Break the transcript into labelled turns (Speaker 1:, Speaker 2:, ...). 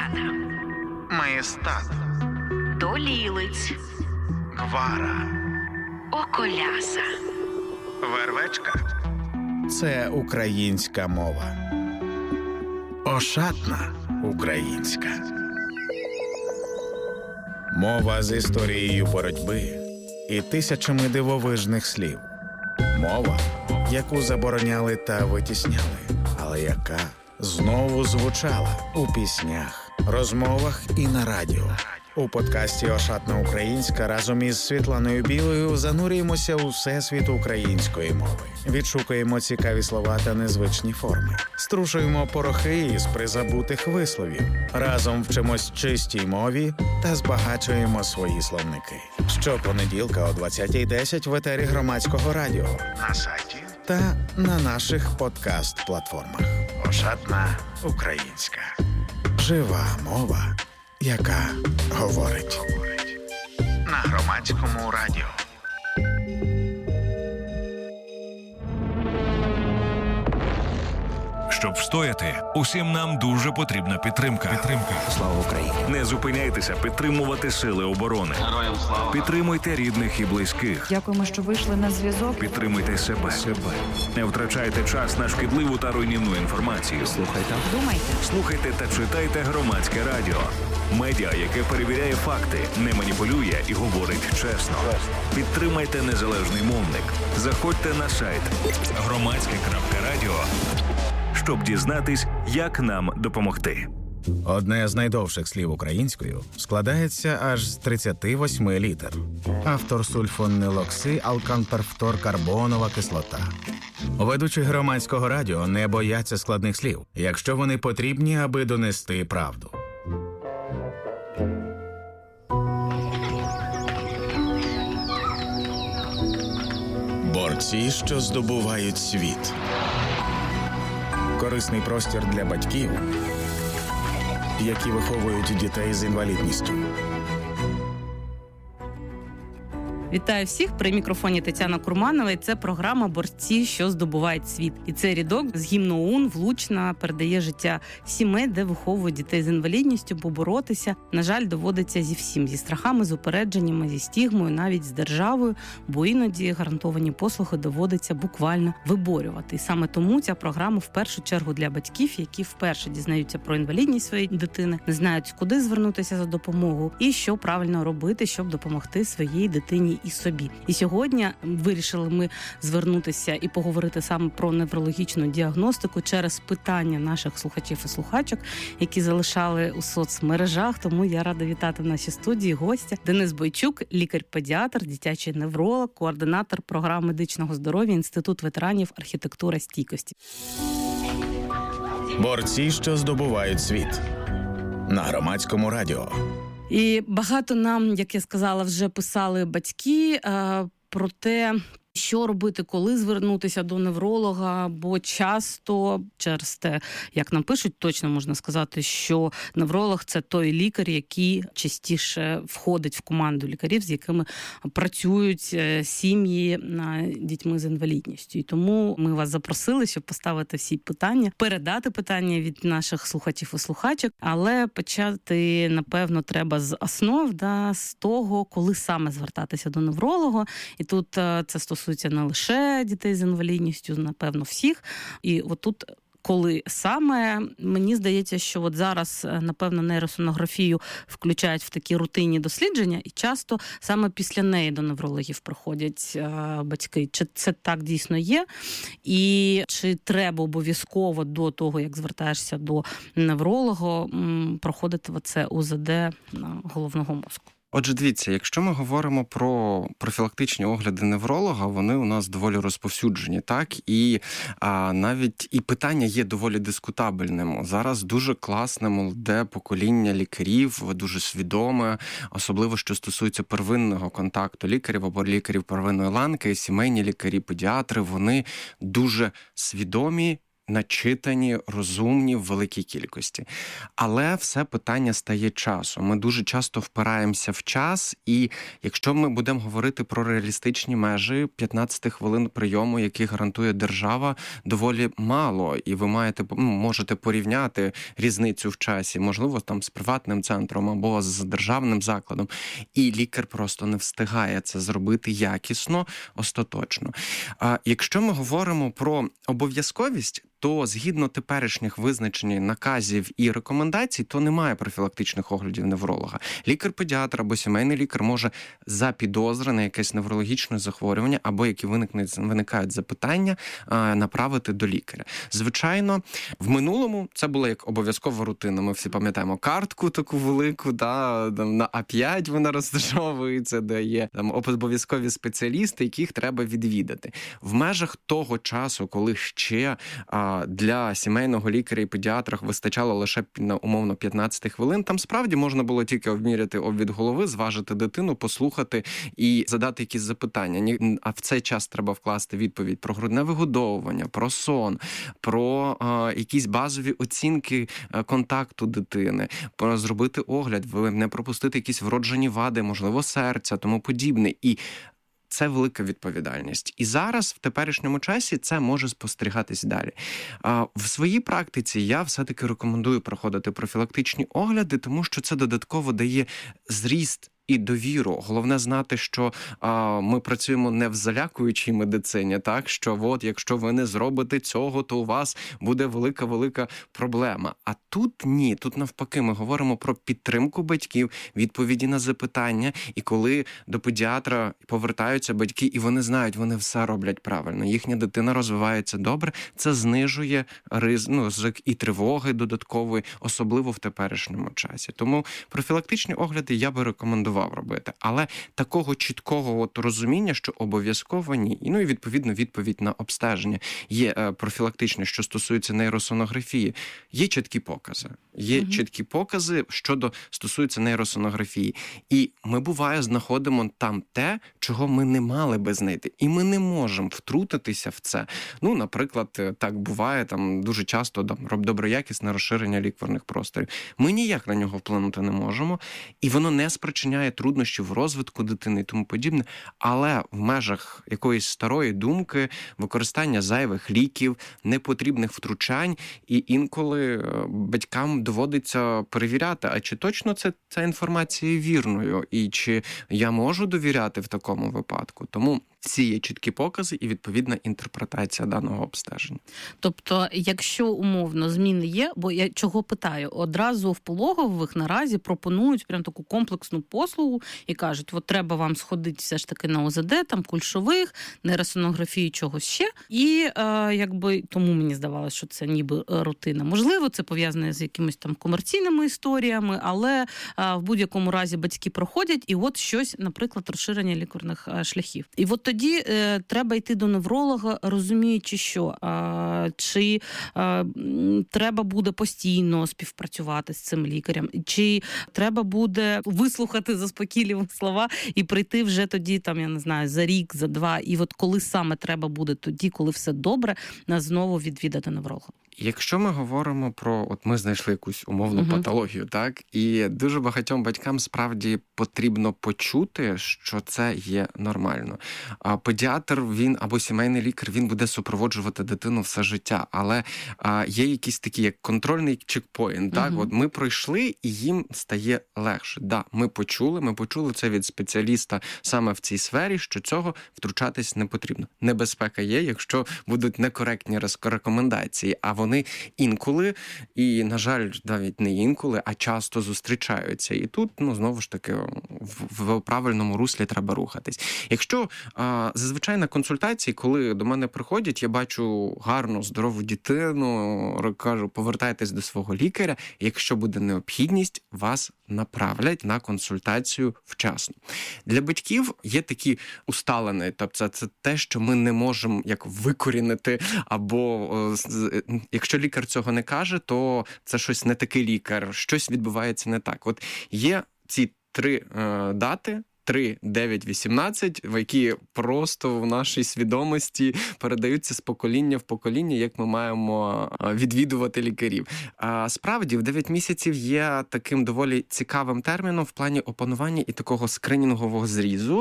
Speaker 1: Маєстат.
Speaker 2: Маєстат.
Speaker 1: Долілиць.
Speaker 2: Гвара.
Speaker 1: Околяса.
Speaker 2: Вервечка. Це українська мова. Ошатна українська. Мова з історією боротьби і тисячами дивовижних слів. Мова, яку забороняли та витісняли, але яка знову звучала у піснях, розмовах і на радіо. У подкасті «Ошатна українська» разом із Світланою Білою занурюємося у всесвіт української мови. Відшукуємо цікаві слова та незвичні форми. Струшуємо порохи із призабутих висловів. Разом вчимось чистій мові та збагачуємо свої словники. Щопонеділка о 20:10 в етері Громадського радіо, на сайті та на наших подкаст-платформах. «Ошатна українська». Жива мова, яка говорить. На Громадському радіо.
Speaker 3: Щоб встояти, усім нам дуже потрібна підтримка.
Speaker 4: Слава Україні!
Speaker 3: Не зупиняйтеся підтримувати сили оборони.
Speaker 4: Героям слава!
Speaker 3: Підтримуйте рідних і близьких.
Speaker 5: Дякуємо, що вийшли на зв'язок.
Speaker 3: Підтримуйте себе. Не втрачайте час на шкідливу та руйнівну інформацію. Слухайте та читайте Громадське радіо. Медіа, яке перевіряє факти, не маніпулює і говорить чесно. Підтримайте незалежний мовник. Заходьте на сайт громадське.радіо, щоб дізнатись, як нам допомогти.
Speaker 2: Одне з найдовших слів українською складається аж з 38 літер. Автор сульфонилоксиалканперфторкарбонова кислота. Ведучі Громадського радіо не бояться складних слів, якщо вони потрібні, аби донести правду. Борці, що здобувають світ. Корисний простір для батьків, які виховують дітей з інвалідністю.
Speaker 6: Вітаю всіх, при мікрофоні Тетяна Курманова, і це програма «Борці, що здобувають світ». І цей рядок з гімну ОУН влучно передає життя сімей, де виховують дітей з інвалідністю, бо боротися, на жаль, доводиться зі всім. Зі страхами, з упередженнями, зі стігмою, навіть з державою, бо іноді гарантовані послуги доводиться буквально виборювати. І саме тому ця програма в першу чергу для батьків, які вперше дізнаються про інвалідність своєї дитини, не знають, куди звернутися за допомогою і що правильно робити, щоб допомогти своїй дитині і собі. І сьогодні вирішили ми звернутися і поговорити саме про неврологічну діагностику через питання наших слухачів і слухачок, які залишали у соцмережах. Тому я рада вітати в нашій студії гостя Денис Бойчук, лікар-педіатр, дитячий невролог, координатор програм медичного здоров'я, Інститут ветеранів архітектура стійкості.
Speaker 2: Борці, що здобувають світ. На Громадському радіо.
Speaker 6: І багато нам, як я сказала, вже писали батьки про те, що робити, коли звернутися до невролога, бо часто через те, як нам пишуть, точно можна сказати, що невролог – це той лікар, який частіше входить в команду лікарів, з якими працюють сім'ї дітьми з інвалідністю. І тому ми вас запросили, щоб поставити всі питання, передати питання від наших слухачів і слухачок, але почати, напевно, треба з основ, з того, коли саме звертатися до невролога. І тут це стосується не лише дітей з інвалідністю, напевно, всіх. І отут, коли саме, мені здається, що от зараз, напевно, нейросонографію включають в такі рутинні дослідження, і часто саме після неї до неврологів приходять батьки. Чи це так дійсно є? І чи треба обов'язково до того, як звертаєшся до невролога, проходити оце УЗД головного мозку?
Speaker 4: Отже, дивіться, якщо ми говоримо про профілактичні огляди невролога, вони у нас доволі розповсюджені, так? І навіть і питання є доволі дискутабельним. Зараз дуже класне молоде покоління лікарів, дуже свідоме, особливо, що стосується первинного контакту лікарів або лікарів первинної ланки, сімейні лікарі, педіатри, вони дуже свідомі начитані, розумні в великій кількості. Але все питання стає часу. Ми дуже часто впираємося в час, і якщо ми будемо говорити про реалістичні межі, 15 хвилин прийому, які гарантує держава, доволі мало. І ви можете порівняти різницю в часі, можливо, там з приватним центром або з державним закладом. І лікар просто не встигає це зробити якісно, остаточно. А якщо ми говоримо про обов'язковість, то згідно теперішніх визначень, наказів і рекомендацій, то немає профілактичних оглядів невролога. Лікар-педіатр або сімейний лікар може за підозри на якесь неврологічне захворювання або які виникають запитання, направити до лікаря. Звичайно, в минулому це було як обов'язкова рутина. Ми всі пам'ятаємо картку таку велику, на А5 вона розташовується, де є там обов'язкові спеціалісти, яких треба відвідати. В межах того часу, коли ще для сімейного лікаря і педіатра вистачало лише умовно 15 хвилин, там справді можна було тільки обміряти обвід голови, зважити дитину, послухати і задати якісь запитання. А в цей час треба вкласти відповідь про грудне вигодовування, про сон, про якісь базові оцінки контакту дитини, про зробити огляд, не пропустити якісь вроджені вади, можливо, серця, тому подібне. І це велика відповідальність. І зараз, в теперішньому часі, це може спостерігатись далі. В своїй практиці я все-таки рекомендую проходити профілактичні огляди, тому що це додатково дає зріст і довіру. Головне знати, що ми працюємо не в залякуючій медицині, так, що якщо ви не зробите цього, то у вас буде велика-велика проблема. А тут ні, тут навпаки ми говоримо про підтримку батьків, відповіді на запитання, і коли до педіатра повертаються батьки, і вони знають, вони все роблять правильно, їхня дитина розвивається добре, це знижує ризик і тривоги додаткової, особливо в теперішньому часі. Тому профілактичні огляди я би рекомендував робити. Але такого чіткого розуміння, що обов'язково ні. І відповідно відповідь на обстеження. Є профілактичне, що стосується нейросонографії. Є чіткі покази. Є чіткі покази, що стосується нейросонографії. І ми, буває, знаходимо там те, чого ми не мали би знайти. І ми не можемо втрутитися в це. Наприклад, так буває, там дуже часто доброякісне розширення лікварних просторів. Ми ніяк на нього вплинути не можемо. І воно не спричиняє труднощів в розвитку дитини і тому подібне, але в межах якоїсь старої думки, використання зайвих ліків, непотрібних втручань, і інколи батькам доводиться перевіряти, а чи точно ця інформація є вірною, і чи я можу довіряти в такому випадку. Тому всі є чіткі покази і відповідна інтерпретація даного обстеження.
Speaker 6: Тобто, якщо умовно зміни є, бо я чого питаю, одразу в пологових наразі пропонують прям таку комплексну послугу і кажуть, треба вам сходити все ж таки на ОЗД, там кульшових, нейросонографію, чогось ще. І тому мені здавалося, що це ніби рутина. Можливо, це пов'язане з якимись там комерційними історіями, але в будь-якому разі батьки проходять, і щось, наприклад, розширення лікарних шляхів. І тоді треба йти до невролога, розуміючи, чи треба буде постійно співпрацювати з цим лікарем, чи треба буде вислухати заспокійливі слова і прийти вже тоді, за рік, за два, і коли саме треба буде тоді, коли все добре, нас знову відвідати невролога.
Speaker 4: Якщо ми говоримо про, ми знайшли якусь умовну патологію, так, і дуже багатьом батькам справді потрібно почути, що це є нормально. А педіатр, він або сімейний лікар, він буде супроводжувати дитину все життя, але є якісь такі, як контрольний чекпоінт, так, ми пройшли, і їм стає легше. Ми почули це від спеціаліста саме в цій сфері, що цього втручатись не потрібно. Небезпека є, якщо будуть некоректні рекомендації, а вони інколи, і, на жаль, навіть не інколи, а часто зустрічаються. І тут, знову ж таки, в правильному руслі треба рухатись. Якщо зазвичай на консультації, коли до мене приходять, я бачу гарну, здорову дитину, кажу, повертайтесь до свого лікаря, якщо буде необхідність, вас направлять на консультацію вчасно. Для батьків є такі усталені, тобто це те, що ми не можемо як викорінити, або якщо лікар цього не каже, то це щось не такий лікар, щось відбувається не так. Є ці 3 дати, 3, 9, 18, які просто в нашій свідомості передаються з покоління в покоління, як ми маємо відвідувати лікарів. Справді, в 9 місяців є таким доволі цікавим терміном в плані опанування і такого скринінгового зрізу.